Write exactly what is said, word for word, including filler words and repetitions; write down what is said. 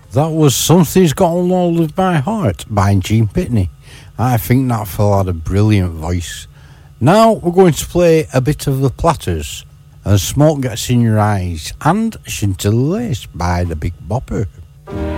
That was Something's Got a Hold of My Heart by Gene Pitney. I think that fellow had a brilliant voice. Now we're going to play a bit of The Platters and Smoke Gets in Your Eyes and Scintilla Lace by the Big Bopper.